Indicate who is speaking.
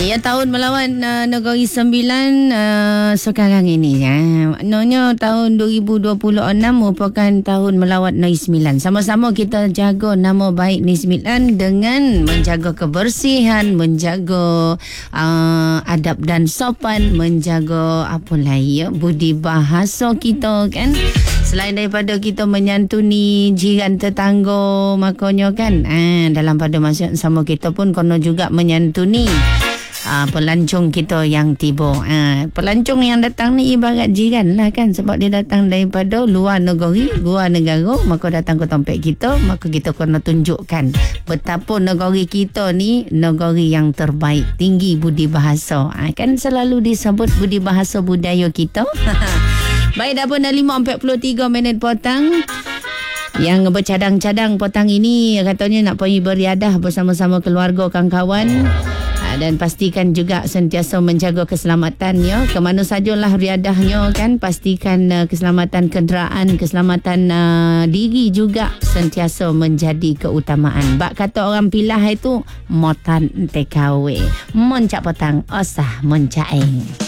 Speaker 1: Ya, tahun melawan Negeri Sembilan sekarang ini ya. Maknanya tahun 2026 merupakan tahun melawat Negeri Sembilan. Sama-sama kita jaga nama baik Negeri Sembilan dengan menjaga kebersihan, menjaga adab dan sopan, menjaga apa lagi ya, budi bahasa kita kan. Selain daripada kita menyantuni jiran tetangga, makanya kan dalam pada masa sama kita pun kena juga menyantuni pelancong kita yang tiba. Pelancong yang datang ni ibarat jiran lah kan, sebab dia datang daripada luar negeri, luar negara, maka datang ke tempat kita, maka kita kena tunjukkan betapa negeri kita ni negeri yang terbaik, tinggi budi bahasa. Kan selalu disebut budi bahasa budaya kita. Baik, dah pun dah 5.43 minit petang. Yang bercadang-cadang petang ini katanya nak pergi beriadah bersama-sama keluarga kawan-kawan. Dan pastikan juga sentiasa menjaga keselamatan ya. Ke mana sajalah riadahnya kan, pastikan keselamatan kenderaan, keselamatan diri juga sentiasa menjadi keutamaan. Bak kata orang Pilah itu motan TKW. Moncak petang osah moncaeng.